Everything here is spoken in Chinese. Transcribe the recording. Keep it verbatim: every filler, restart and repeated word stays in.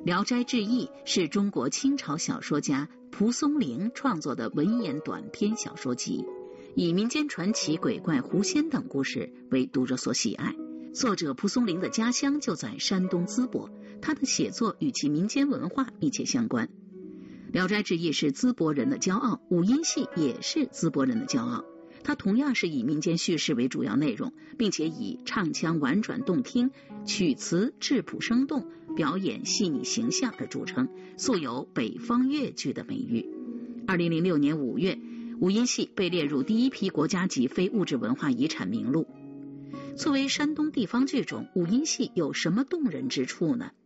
聊斋志异》是中国清朝小说家蒲松龄创作的文言短篇小说集，以民间传奇、鬼怪、狐仙等故事为读者所喜爱。作者蒲松龄的家乡就在山东淄博，他的写作与其民间文化密切相关。聊斋志异是淄博人的骄傲，五音戏也是淄博人的骄傲。它同样是以民间叙事为主要内容，并且以唱腔婉转动听、曲词质朴生动、表演细腻形象而著称，素有北方越剧的美誉。二零零六年五月，五音戏被列入第一批国家级非物质文化遗产名录。作为山东地方剧种，五音戏有什么动人之处呢？